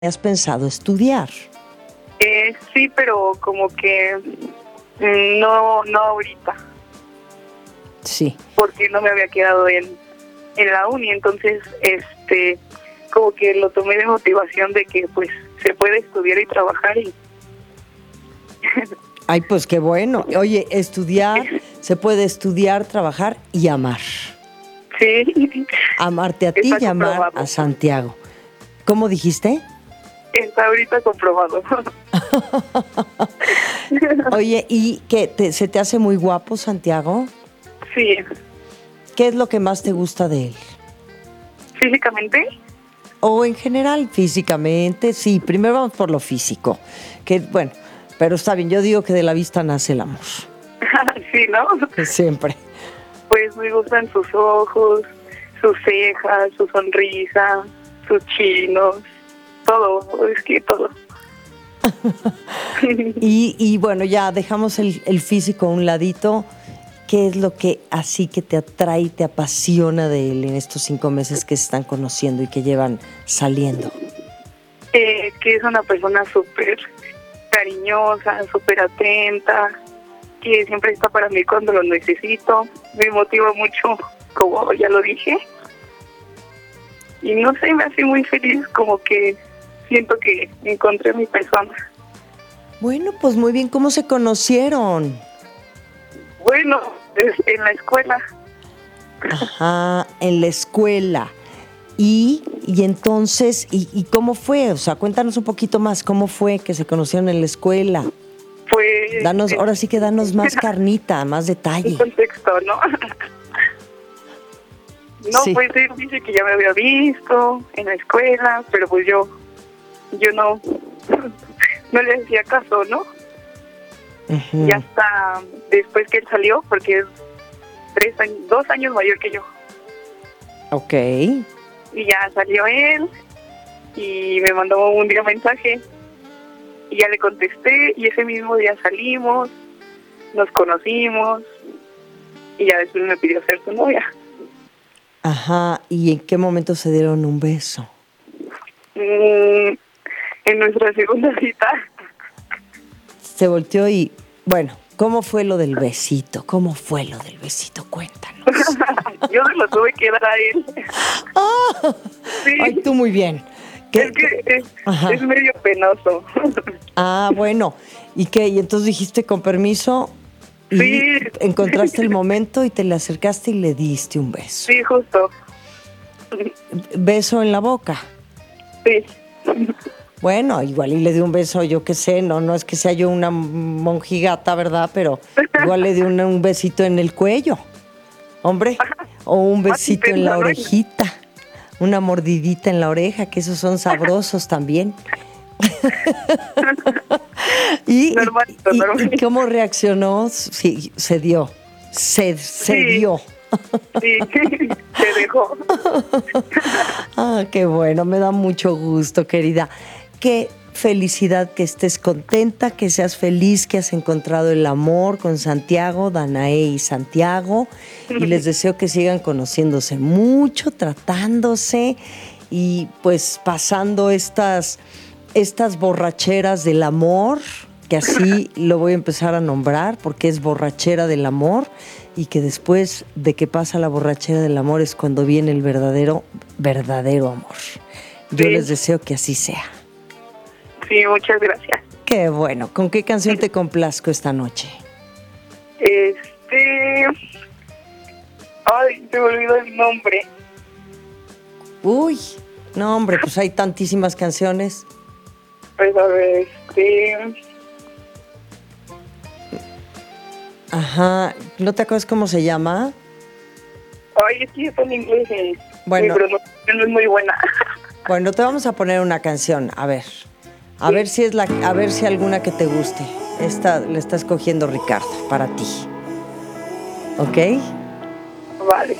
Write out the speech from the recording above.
¿Has pensado estudiar? Sí, pero como que no ahorita, Sí. porque no me había quedado en la uni, entonces como que lo tomé de motivación de que pues se puede estudiar y trabajar y Ay, pues qué bueno. Oye, estudiar, se puede estudiar, trabajar y amar. sí, Amarte a ti está y amar comprobado. a Santiago. ¿Cómo dijiste? Está ahorita comprobado. Oye, ¿y qué se te hace muy guapo Santiago? Sí, ¿Qué es lo que más te gusta de él? físicamente, O en general, físicamente, sí. Primero vamos por lo físico. Que bueno, pero está bien, yo digo que de la vista nace el amor. sí, ¿no? Siempre. Pues me gustan sus ojos, sus cejas, su sonrisa, sus chinos, todo, es que todo. Y bueno, ya dejamos el físico a un ladito. ¿Qué es lo que así que te atrae, te apasiona de él en estos 5 meses que se están conociendo y que llevan saliendo? Que es una persona súper cariñosa, súper atenta, que siempre está para mí cuando lo necesito. Me motiva mucho, como ya lo dije. Y no sé, me hace muy feliz, como que siento que encontré mi persona. Bueno, pues muy bien, ¿cómo se conocieron? Bueno, en la escuela. Ajá, en la escuela. Y entonces, ¿y cómo fue? O sea, cuéntanos un poquito más, ¿cómo fue que se conocieron en la escuela? Pues Danos, ahora sí que danos más carnita, más un detalle. contexto, ¿no? No, Sí. pues él dice que ya me había visto en la escuela, pero pues yo no le hacía caso, ¿no? Ujú. Y hasta después que él salió, porque es 2 años mayor que yo. Ok. Y ya salió él y me mandó un día mensaje y ya le contesté y ese mismo día salimos, nos conocimos y ya después me pidió ser su novia. Ajá, ¿y en qué momento se dieron un beso? En nuestra segunda cita, Se volteó y, bueno, ¿cómo fue lo del besito? ¿Cómo fue lo del besito? Cuéntanos. yo se lo tuve que dar a él. Sí, Ay, tú muy bien. es que Ajá. es medio penoso. Ah, bueno. ¿Y qué? Y entonces dijiste con permiso y Sí, encontraste el momento y te le acercaste y le diste un beso. sí, justo. Beso en la boca. Sí. Bueno, igual y le di un beso, yo qué sé, no es que sea yo una monjigata, ¿verdad? Pero igual le di un besito en el cuello, hombre, o un Más besito en la intenso, ¿no? orejita, una mordidita en la oreja, que esos son sabrosos también. ¿Y, Normalito, y normalito. cómo reaccionó? Sí, se dio, se Sí, dio. sí, se dejó. Ah, qué bueno, me da mucho gusto, querida. Qué felicidad que estés contenta, que seas feliz, que has encontrado el amor con Santiago, Danae y Santiago. Y les deseo que sigan conociéndose mucho, tratándose y pues pasando estas borracheras del amor, que así lo voy a empezar a nombrar porque es borrachera del amor y que después de que pasa la borrachera del amor es cuando viene el verdadero amor. Yo Sí. les deseo que así sea. Sí, muchas gracias. Qué bueno. ¿Con qué canción te complazco esta noche? Ay, se me olvidó el nombre. Uy, no hombre, pues hay tantísimas canciones. Pues a ver, Ajá, ¿no te acuerdas cómo se llama? Ay, es que está en inglés y Bueno. mi pronunciación no es muy buena. Bueno, te vamos a poner una canción, a ver. A ver si alguna que te guste. Esta la está escogiendo Ricardo para ti. ¿Ok? Vale.